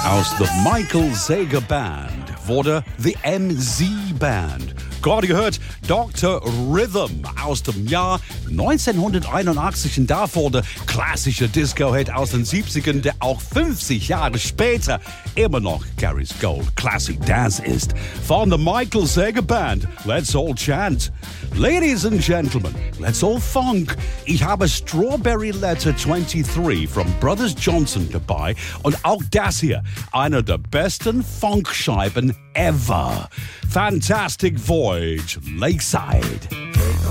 Aus The Michael Sager Band wurde The MZ Band. Gerade gehört Dr. Rhythm aus dem Jahr 1981 und davor der klassische Disco-Hit aus den 70ern, der auch 50 Jahre später immer noch Gary's Gold Classic Dance ist. Von The Michael Sager Band, Let's All Chant. Ladies and Gentlemen, let's all funk. Ich habe Strawberry Letter 23 from Brothers Johnson dabei und auch das hier, einer der besten Funkscheiben ever. Fantastic Voyage, Lakeside.